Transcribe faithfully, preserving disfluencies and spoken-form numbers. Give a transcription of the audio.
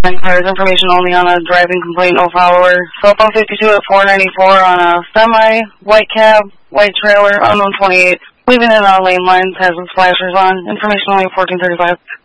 Nine cars, information only on a driving complaint, no follower. Cell phone fifty-two at four ninety-four on a semi, white cab, white trailer, unknown twenty-eight. Leaving in all lane lines, has its flashers on. Information only fourteen thirty-five.